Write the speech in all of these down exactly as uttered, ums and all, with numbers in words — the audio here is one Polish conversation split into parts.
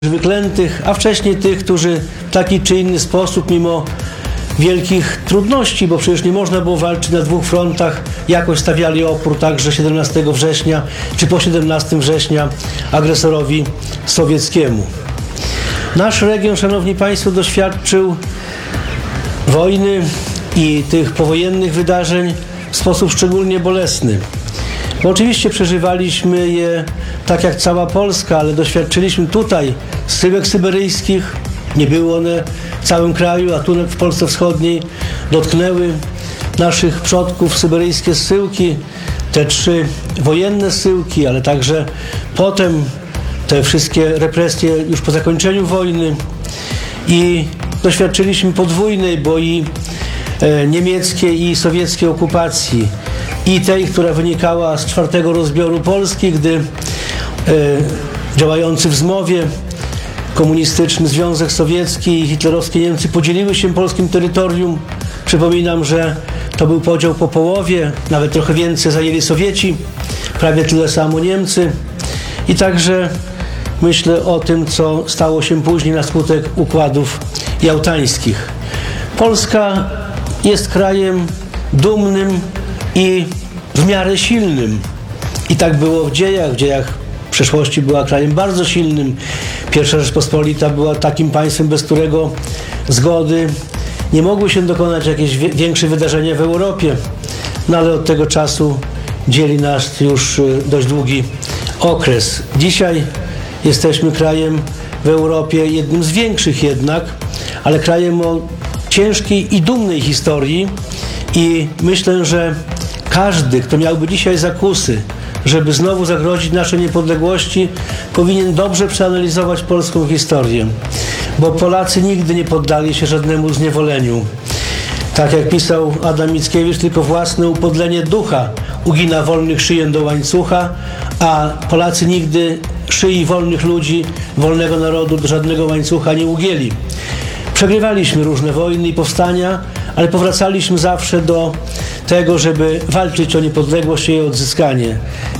wyklętych, a wcześniej tych, którzy w taki czy inny sposób, mimo wielkich trudności, bo przecież nie można było walczyć na dwóch frontach, jakoś stawiali opór także siedemnastego września, czy po siedemnastego września agresorowi sowieckiemu. Nasz region, szanowni państwo, doświadczył wojny i tych powojennych wydarzeń w sposób szczególnie bolesny. Bo oczywiście przeżywaliśmy je tak jak cała Polska, ale doświadczyliśmy tutaj zsyłek syberyjskich. Nie były one w całym kraju, a tu w Polsce Wschodniej dotknęły naszych przodków syberyjskie zsyłki, te trzy wojenne zsyłki, ale także potem te wszystkie represje już po zakończeniu wojny. I doświadczyliśmy podwójnej, bo i e, niemieckiej i sowieckiej okupacji. I tej, która wynikała z czwartego rozbioru Polski, gdy e, działający w zmowie komunistyczny Związek Sowiecki i hitlerowskie Niemcy podzieliły się polskim terytorium. Przypominam, że to był podział po połowie, nawet trochę więcej zajęli Sowieci, prawie tyle samo Niemcy. I także myślę o tym, co stało się później na skutek układów jałtańskich. Polska jest krajem dumnym i w miarę silnym. I tak było w dziejach. W dziejach przeszłości była krajem bardzo silnym. Pierwsza Rzeczpospolita była takim państwem, bez którego zgody nie mogły się dokonać jakieś większe wydarzenia w Europie. No ale od tego czasu dzieli nas już dość długi okres. Dzisiaj jesteśmy krajem w Europie, jednym z większych jednak, ale krajem o ciężkiej i dumnej historii. I myślę, że każdy, kto miałby dzisiaj zakusy, żeby znowu zagrozić naszej niepodległości, powinien dobrze przeanalizować polską historię. Bo Polacy nigdy nie poddali się żadnemu zniewoleniu. Tak jak pisał Adam Mickiewicz, tylko własne upodlenie ducha ugina wolnych szyję do łańcucha, a Polacy nigdy szyi wolnych ludzi, wolnego narodu do żadnego łańcucha nie ugięli. Przegrywaliśmy różne wojny i powstania, ale powracaliśmy zawsze do tego, żeby walczyć o niepodległość i jej odzyskanie.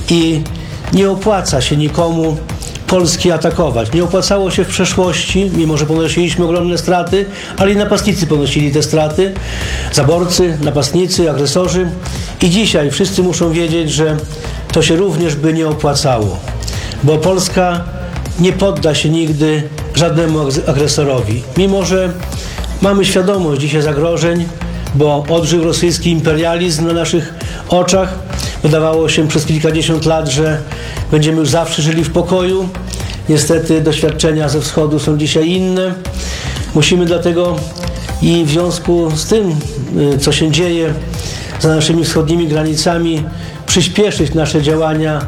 I nie opłaca się nikomu Polski atakować. Nie opłacało się w przeszłości, mimo że ponosiliśmy ogromne straty, ale i napastnicy ponosili te straty, zaborcy, napastnicy, agresorzy. I dzisiaj wszyscy muszą wiedzieć, że to się również by nie opłacało, bo Polska nie podda się nigdy żadnemu agresorowi. Mimo że mamy świadomość dzisiaj zagrożeń, bo odżył rosyjski imperializm na naszych oczach. Wydawało się przez kilkadziesiąt lat, że będziemy już zawsze żyli w pokoju. Niestety doświadczenia ze wschodu są dzisiaj inne. Musimy dlatego i w związku z tym, co się dzieje za naszymi wschodnimi granicami, przyspieszyć nasze działania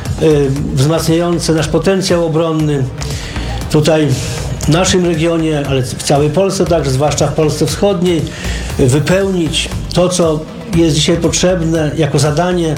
wzmacniające nasz potencjał obronny. Tutaj w naszym regionie, ale w całej Polsce także, zwłaszcza w Polsce Wschodniej, wypełnić to, co jest dzisiaj potrzebne jako zadanie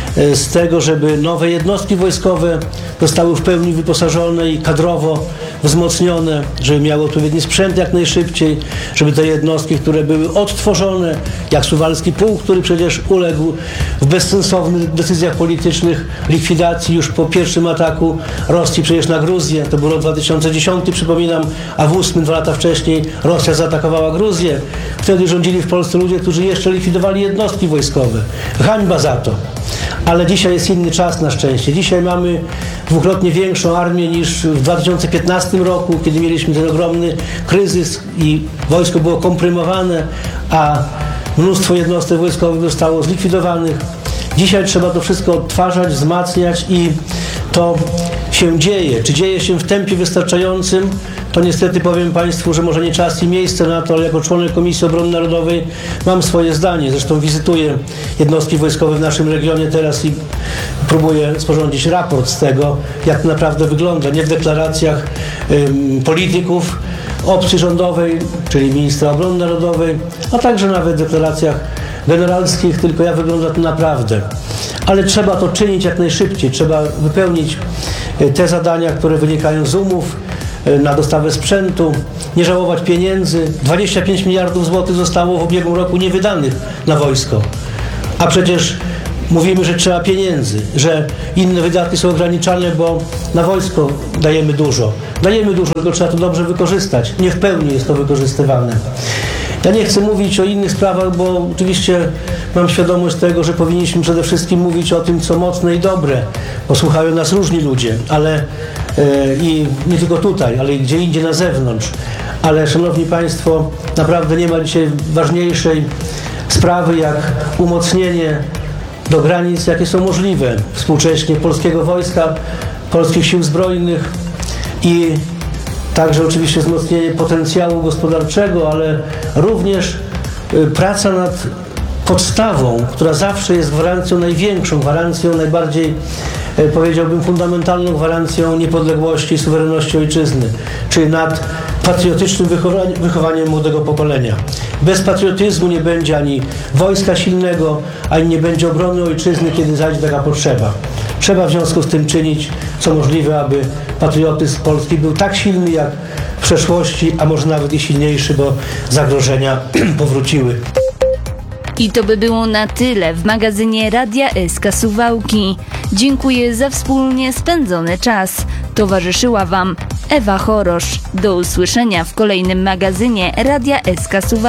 z tego, żeby nowe jednostki wojskowe zostały w pełni wyposażone i kadrowo wzmocnione, żeby miały odpowiedni sprzęt jak najszybciej, żeby te jednostki, które były odtworzone, jak Suwalski Pułk, który przecież uległ w bezsensownych decyzjach politycznych likwidacji już po pierwszym ataku Rosji przecież na Gruzję, to był rok dwa tysiące dziesiąty, przypominam, a w ósmym, dwa lata wcześniej, Rosja zaatakowała Gruzję. Wtedy rządzili w Polsce ludzie, którzy jeszcze likwidowali jednostki wojskowe. Hańba za to. Ale dzisiaj jest inny czas na szczęście. Dzisiaj mamy dwukrotnie większą armię niż w dwa tysiące piętnastym roku, kiedy mieliśmy ten ogromny kryzys i wojsko było komprymowane, a mnóstwo jednostek wojskowych zostało zlikwidowanych. Dzisiaj trzeba to wszystko odtwarzać, wzmacniać i to się dzieje. Czy dzieje się w tempie wystarczającym? To niestety powiem Państwu, że może nie czas i miejsce na to, ale jako członek Komisji Obrony Narodowej mam swoje zdanie. Zresztą wizytuję jednostki wojskowe w naszym regionie teraz i próbuję sporządzić raport z tego, jak to naprawdę wygląda. Nie w deklaracjach ym, polityków opcji rządowej, czyli ministra obrony narodowej, a także nawet w deklaracjach generalskich, tylko jak wygląda to naprawdę. Ale trzeba to czynić jak najszybciej. Trzeba wypełnić te zadania, które wynikają z umów na dostawę sprzętu, nie żałować pieniędzy. dwadzieścia pięć miliardów złotych zostało w ubiegłym roku niewydanych na wojsko. A przecież mówimy, że trzeba pieniędzy, że inne wydatki są ograniczane, bo na wojsko dajemy dużo. Dajemy dużo, tylko trzeba to dobrze wykorzystać. Nie w pełni jest to wykorzystywane. Ja nie chcę mówić o innych sprawach, bo oczywiście mam świadomość tego, że powinniśmy przede wszystkim mówić o tym, co mocne i dobre, bo słuchają nas różni ludzie, ale yy, i nie tylko tutaj, ale i gdzie indziej na zewnątrz. Ale, szanowni państwo, naprawdę nie ma dzisiaj ważniejszej sprawy jak umocnienie do granic, jakie są możliwe współcześnie polskiego wojska, polskich sił zbrojnych i także oczywiście wzmocnienie potencjału gospodarczego, ale również praca nad podstawą, która zawsze jest gwarancją największą, gwarancją najbardziej, powiedziałbym, fundamentalną gwarancją niepodległości i suwerenności ojczyzny, czyli nad patriotycznym wychowaniem, wychowaniem młodego pokolenia. Bez patriotyzmu nie będzie ani wojska silnego, ani nie będzie obrony ojczyzny, kiedy zajdzie taka potrzeba. Trzeba w związku z tym czynić co możliwe, aby patriotyzm polski był tak silny jak w przeszłości, a może nawet i silniejszy, bo zagrożenia powróciły. I to by było na tyle w magazynie Radia S K Suwałki. Dziękuję za wspólnie spędzony czas. Towarzyszyła Wam Ewa Chorosz. Do usłyszenia w kolejnym magazynie Radia S K Suwałki.